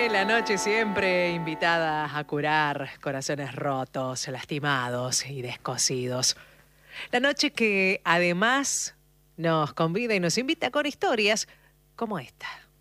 La noche siempre invitada a curar corazones rotos, lastimados y descosidos. La noche que además nos convida y nos invita con historias como esta.